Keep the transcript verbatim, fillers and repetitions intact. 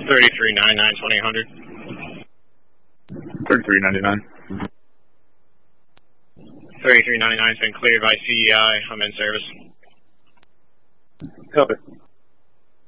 thirty-three ninety-nine, twenty hundred. thirty-three ninety-nine. thirty-three ninety-nine's been cleared by C E I. I'm in service. Copy.